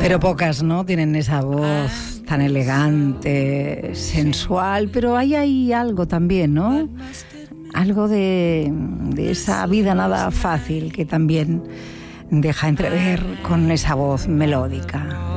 Pero pocas, ¿no? Tienen esa voz tan elegante, sensual, pero hay ahí algo también, ¿no? Algo de esa vida nada fácil que también deja entrever con esa voz melódica.